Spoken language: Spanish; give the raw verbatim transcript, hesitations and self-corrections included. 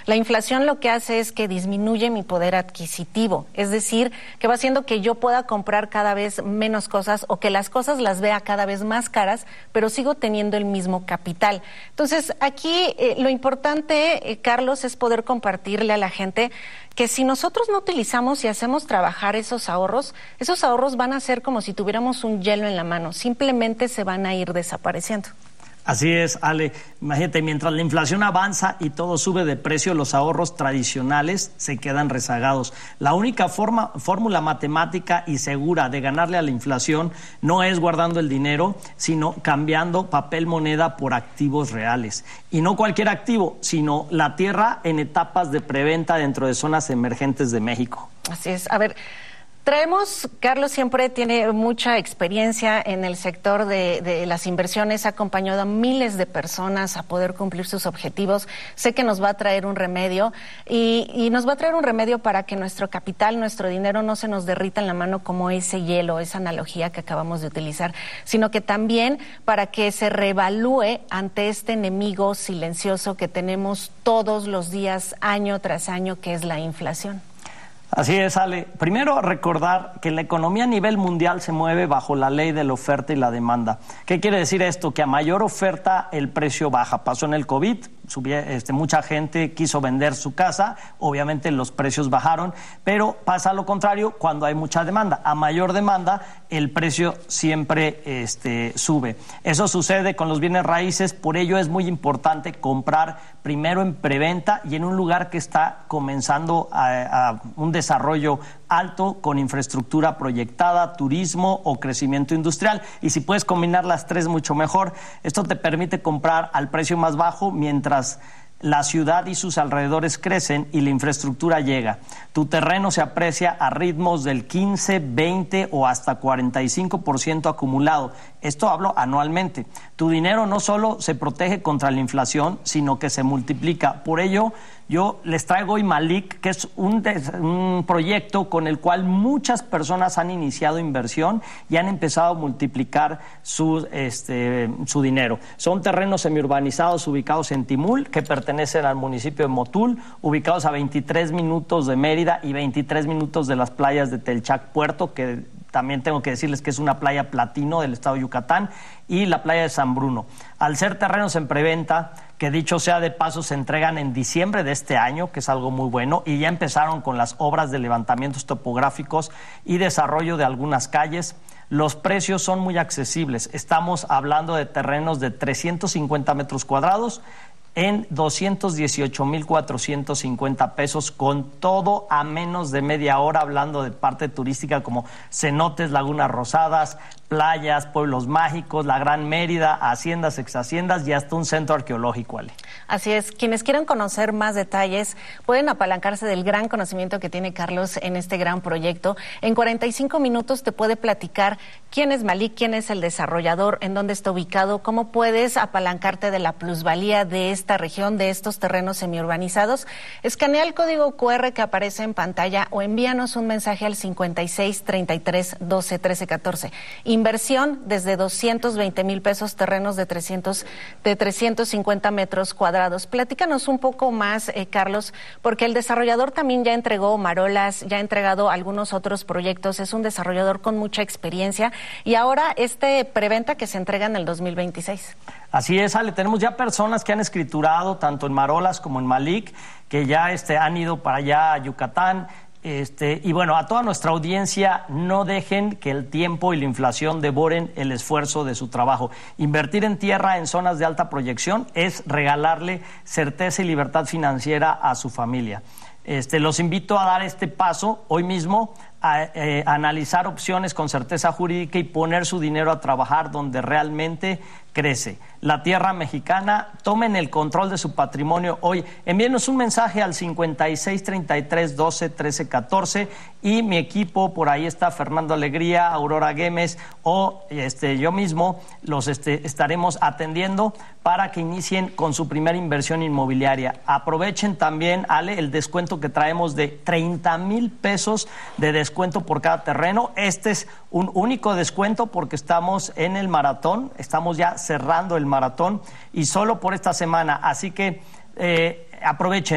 La inflación lo que hace es que disminuye mi poder adquisitivo, es decir, que va haciendo que yo pueda comprar cada vez menos cosas o que las cosas las vea cada vez más caras, pero sigo teniendo el mismo capital. Entonces, aquí eh, lo importante, eh, Carlos, es poder compartirle a la gente que si nosotros no utilizamos y hacemos trabajar esos ahorros, esos ahorros van a ser como si tuviéramos un hielo en la mano, simplemente se van a ir desapareciendo. Así es, Ale. Imagínate, mientras la inflación avanza y todo sube de precio, los ahorros tradicionales se quedan rezagados. La única forma, fórmula matemática y segura de ganarle a la inflación no es guardando el dinero, sino cambiando papel moneda por activos reales. Y no cualquier activo, sino la tierra en etapas de preventa dentro de zonas emergentes de México. Así es. A ver, traemos, Carlos siempre tiene mucha experiencia en el sector de, de las inversiones, ha acompañado a miles de personas a poder cumplir sus objetivos. Sé que nos va a traer un remedio y, y nos va a traer un remedio para que nuestro capital, nuestro dinero no se nos derrita en la mano como ese hielo, esa analogía que acabamos de utilizar, sino que también para que se reevalúe ante este enemigo silencioso que tenemos todos los días, año tras año, que es la inflación. Así es, Ale. Primero, recordar que la economía a nivel mundial se mueve bajo la ley de la oferta y la demanda. ¿Qué quiere decir esto? Que a mayor oferta el precio baja. Pasó en el COVID, subía, este, mucha gente quiso vender su casa, obviamente los precios bajaron, pero pasa lo contrario cuando hay mucha demanda. A mayor demanda, el precio siempre este, sube. Eso sucede con los bienes raíces, por ello es muy importante comprar primero en preventa y en un lugar que está comenzando a, a un desarrollo alto con infraestructura proyectada, turismo o crecimiento industrial. Y si puedes combinar las tres, mucho mejor. Esto te permite comprar al precio más bajo mientras la ciudad y sus alrededores crecen y la infraestructura llega. Tu terreno se aprecia a ritmos del quince, veinte o hasta cuarenta y cinco por ciento acumulado. Esto hablo anualmente. Tu dinero no solo se protege contra la inflación, sino que se multiplica. Por ello, yo les traigo hoy Malik, que es un, un proyecto con el cual muchas personas han iniciado inversión y han empezado a multiplicar su, este, su dinero. Son terrenos semiurbanizados ubicados en Timul, que pertenecen al municipio de Motul, ubicados a veintitrés minutos de Mérida y veintitrés minutos de las playas de Telchac Puerto, que también tengo que decirles que es una playa platino del estado de Yucatán, y la playa de San Bruno. Al ser terrenos en preventa, que dicho sea de paso, se entregan en diciembre de este año, que es algo muy bueno, y ya empezaron con las obras de levantamientos topográficos y desarrollo de algunas calles. Los precios son muy accesibles. Estamos hablando de terrenos de trescientos cincuenta metros cuadrados, en doscientos dieciocho mil cuatrocientos cincuenta pesos, con todo a menos de media hora, hablando de parte turística como cenotes, lagunas rosadas, playas, pueblos mágicos, la Gran Mérida, haciendas, exhaciendas y hasta un centro arqueológico, Ale. Así es, quienes quieran conocer más detalles pueden apalancarse del gran conocimiento que tiene Carlos en este gran proyecto. En cuarenta y cinco minutos te puede platicar quién es Malik, quién es el desarrollador, en dónde está ubicado, cómo puedes apalancarte de la plusvalía de esta región, de estos terrenos semiurbanizados. Escanea el código cu erre que aparece en pantalla o envíanos un mensaje al cincuenta y seis, treinta y tres, doce, trece, catorce. Inversión desde doscientos veinte mil pesos, terrenos de trescientos, de trescientos cincuenta metros cuadrados. Platícanos un poco más, eh, Carlos, porque el desarrollador también ya entregó Marolas, ya ha entregado algunos otros proyectos, es un desarrollador con mucha experiencia y ahora este preventa que se entrega en el dos mil veintiséis. Así es, Ale, tenemos ya personas que han escriturado tanto en Marolas como en Malik, que ya este, han ido para allá a Yucatán. Este, y bueno, a toda nuestra audiencia, no dejen que el tiempo y la inflación devoren el esfuerzo de su trabajo. Invertir en tierra en zonas de alta proyección es regalarle certeza y libertad financiera a su familia. Este, los invito a dar este paso hoy mismo, a, eh, a analizar opciones con certeza jurídica y poner su dinero a trabajar donde realmente crece. La tierra mexicana, tomen el control de su patrimonio hoy. Envíenos un mensaje al cincuenta y seis, treinta y tres, doce, trece, catorce y mi equipo, por ahí está Fernando Alegría, Aurora Gémez o este, yo mismo, los este, estaremos atendiendo para que inicien con su primera inversión inmobiliaria. Aprovechen también, Ale, el descuento que traemos de treinta mil pesos de descuento por cada terreno. Este es un único descuento porque estamos en el maratón, estamos ya cerrando el maratón y solo por esta semana, así que eh, aprovechen.